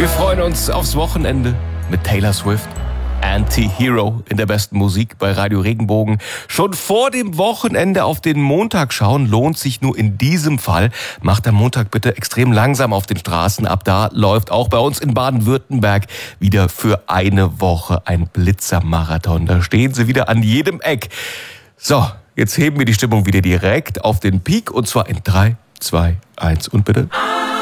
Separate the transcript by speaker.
Speaker 1: Wir freuen uns aufs Wochenende mit Taylor Swift. Anti-Hero in der besten Musik bei Radio Regenbogen. Schon vor dem Wochenende auf den Montag schauen lohnt sich nur in diesem Fall. Macht am Montag bitte extrem langsam auf den Straßen. Ab da läuft auch bei uns in Baden-Württemberg wieder für eine Woche ein Blitzermarathon. Da stehen sie wieder an jedem Eck. So, jetzt heben wir die Stimmung wieder direkt auf den Peak und zwar in 3, 2, 1 und bitte...